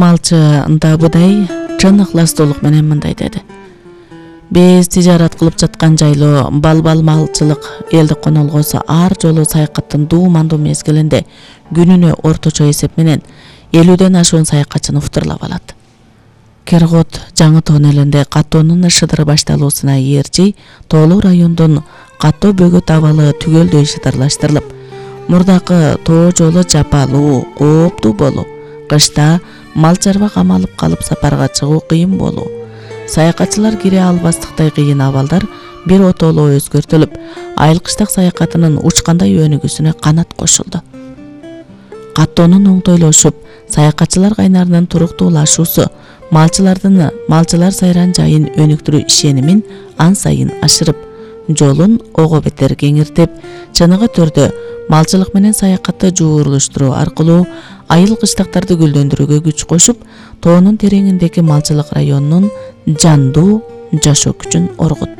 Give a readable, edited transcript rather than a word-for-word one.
малчы Дабыдай чын ыкластуулук менен мындай деди. Биз тижарат кылып жаткан жайлоо балбал малчылык элдик конолгосу ар жолу саякаттын дуумандуу мезгилинде күнүнө орточо эсеп менен 50ден ашуун саякатчыны уктурлап алат. Кергот жаңы тоон элинде каттоонун шыдыры башталуусуна ээрчи тоолуу райондун каттоо бөгөт абалы түгөлдөй шыдырлаштырылып, мурдакы тоо жолу жапалуу, кооптуу болуу, кышта мал чарба камалып калып сапарга чыгуу кыйын болуу, саякатчылар кире албастыктай кыйын абалдар бир отолоо өзгөртүлүп, айыл кыштак саякатынын учкандай өнүгүүсүнө канат кошулду. Каттоонун оңтойлошуп, саякатчылар кайнарынын туруктуулашуусу малчылар сайран жайын өнүктүрүү ишенимин ан сайын ашырып, жолун ого бетер кеңиртип, чыныгы түрдө малчылык менен саякатты жуурулуштуруу аркылуу айыл кыштактарды гүлдөндүрүүгө күч кошуп, тоонун тереңиндеги малчылык районунун жандуу жашоо күчүн оргутtu.